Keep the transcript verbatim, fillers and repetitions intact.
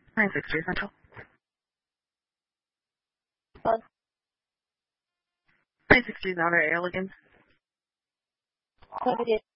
nine six three Central. What? nine six three Outer Elegance. What it is?